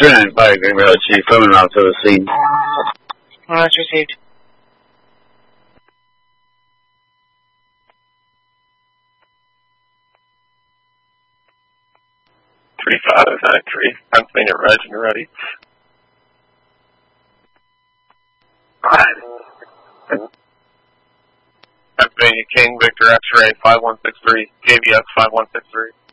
395 Green Road, Chief, coming out to the scene. That's received. Three 593, Pennsylvania Reg, and ready. Pennsylvania King, Victor X-Ray 5163, KVS 5163.